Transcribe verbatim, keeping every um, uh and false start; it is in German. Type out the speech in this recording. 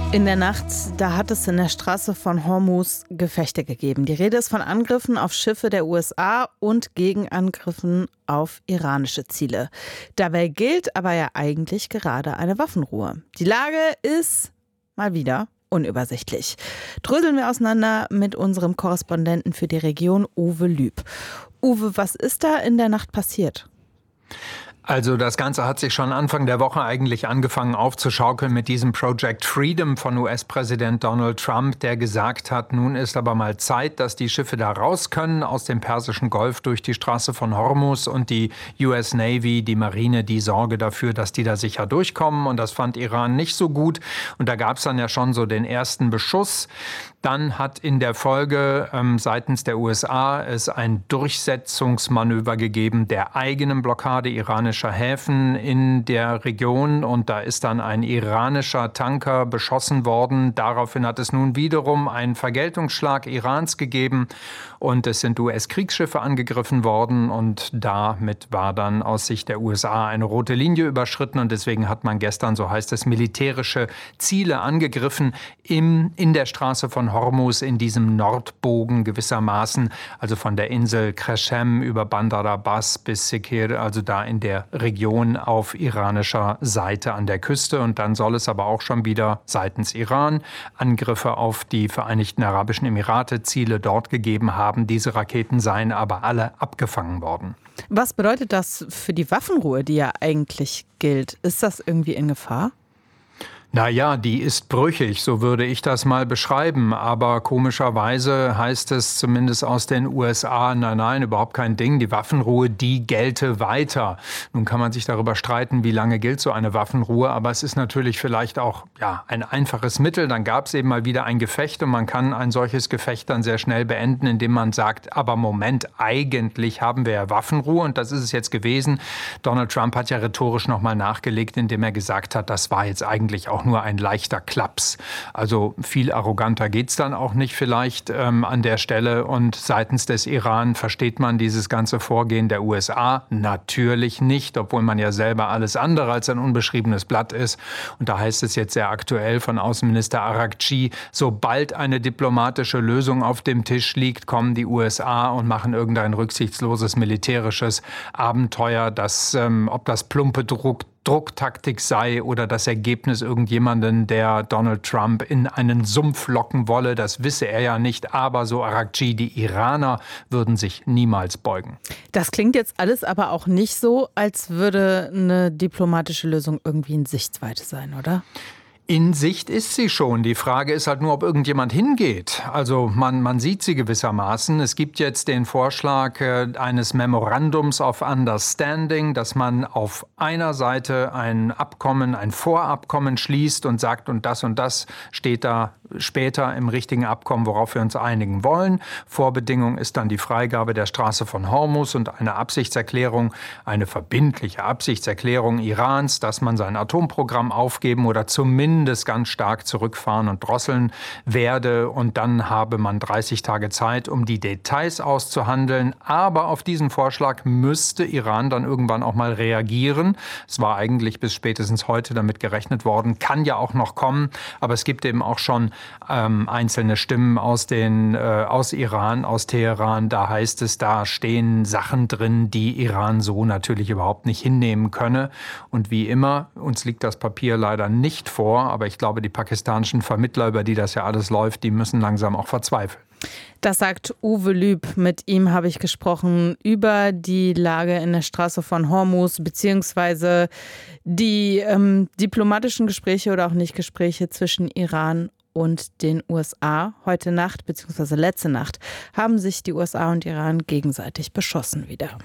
In der Nacht, da hat es in der Straße von Hormuz Gefechte gegeben. Die Rede ist von Angriffen auf Schiffe der U S A und Gegenangriffen auf iranische Ziele. Dabei gilt aber ja eigentlich gerade eine Waffenruhe. Die Lage ist mal wieder unübersichtlich. Dröseln wir auseinander mit unserem Korrespondenten für die Region, Uwe Lüb. Uwe, was ist da in der Nacht passiert? Also das Ganze hat sich schon Anfang der Woche eigentlich angefangen aufzuschaukeln mit diesem Project Freedom von U S-Präsident Donald Trump, der gesagt hat, nun ist aber mal Zeit, dass die Schiffe da raus können aus dem Persischen Golf durch die Straße von Hormuz, und die U S Navy, die Marine, die sorge dafür, dass die da sicher durchkommen, und das fand Iran nicht so gut, und da gab es dann ja schon so den ersten Beschuss. Dann hat in der Folge ähm, seitens der U S A es ein Durchsetzungsmanöver gegeben der eigenen Blockade iranischer Häfen in der Region, und da ist dann ein iranischer Tanker beschossen worden. Daraufhin hat es nun wiederum einen Vergeltungsschlag Irans gegeben und es sind U S-Kriegsschiffe angegriffen worden, und damit war dann aus Sicht der U S A eine rote Linie überschritten, und deswegen hat man gestern, so heißt es, militärische Ziele angegriffen im, in der Straße von Hormuz, in diesem Nordbogen gewissermaßen, also von der Insel Qeshm über Bandar Abbas bis Sikir, also da in der Region auf iranischer Seite an der Küste. Und dann soll es aber auch schon wieder seitens Iran Angriffe auf die Vereinigten Arabischen Emirate, Ziele dort gegeben haben. Diese Raketen seien aber alle abgefangen worden. Was bedeutet das für die Waffenruhe, die ja eigentlich gilt? Ist das irgendwie in Gefahr? Naja, die ist brüchig, so würde ich das mal beschreiben. Aber komischerweise heißt es zumindest aus den U S A, nein, nein, überhaupt kein Ding. Die Waffenruhe, die gelte weiter. Nun kann man sich darüber streiten, wie lange gilt so eine Waffenruhe. Aber es ist natürlich vielleicht auch ja, ein einfaches Mittel. Dann gab es eben mal wieder ein Gefecht, und man kann ein solches Gefecht dann sehr schnell beenden, indem man sagt, aber Moment, eigentlich haben wir ja Waffenruhe, und das ist es jetzt gewesen. Donald Trump hat ja rhetorisch nochmal nachgelegt, indem er gesagt hat, das war jetzt eigentlich auch nur ein leichter Klaps. Also viel arroganter geht's dann auch nicht vielleicht ähm, an der Stelle. Und seitens des Iran versteht man dieses ganze Vorgehen der U S A natürlich nicht, obwohl man ja selber alles andere als ein unbeschriebenes Blatt ist. Und da heißt es jetzt sehr aktuell von Außenminister Araghchi, sobald eine diplomatische Lösung auf dem Tisch liegt, kommen die U S A und machen irgendein rücksichtsloses militärisches Abenteuer, das, ähm, ob das plumpe Druck Drucktaktik sei oder das Ergebnis irgendjemanden, der Donald Trump in einen Sumpf locken wolle, das wisse er ja nicht. Aber so Araghchi, die Iraner würden sich niemals beugen. Das klingt jetzt alles aber auch nicht so, als würde eine diplomatische Lösung irgendwie in Sichtweite sein, oder? In Sicht ist sie schon. Die Frage ist halt nur, ob irgendjemand hingeht. Also man, man sieht sie gewissermaßen. Es gibt jetzt den Vorschlag äh, eines Memorandums of Understanding, dass man auf einer Seite ein Abkommen, ein Vorabkommen schließt und sagt, und das und das steht da später im richtigen Abkommen, worauf wir uns einigen wollen. Vorbedingung ist dann die Freigabe der Straße von Hormuz und eine Absichtserklärung, eine verbindliche Absichtserklärung Irans, dass man sein Atomprogramm aufgeben oder zumindest ganz stark zurückfahren und drosseln werde. Und dann habe man dreißig Tage Zeit, um die Details auszuhandeln. Aber auf diesen Vorschlag müsste Iran dann irgendwann auch mal reagieren. Es war eigentlich bis spätestens heute damit gerechnet worden, kann ja auch noch kommen. Aber es gibt eben auch schon ähm, einzelne Stimmen aus, den, äh, aus Iran, aus Teheran. Da heißt es, da stehen Sachen drin, die Iran so natürlich überhaupt nicht hinnehmen könne. Und wie immer, uns liegt das Papier leider nicht vor. Aber ich glaube, die pakistanischen Vermittler, über die das ja alles läuft, die müssen langsam auch verzweifeln. Das sagt Uwe Lüb. Mit ihm habe ich gesprochen über die Lage in der Straße von Hormuz, beziehungsweise die ähm, diplomatischen Gespräche oder auch nicht Gespräche zwischen Iran und den U S A. Heute Nacht, beziehungsweise letzte Nacht, haben sich die U S A und Iran gegenseitig beschossen wieder.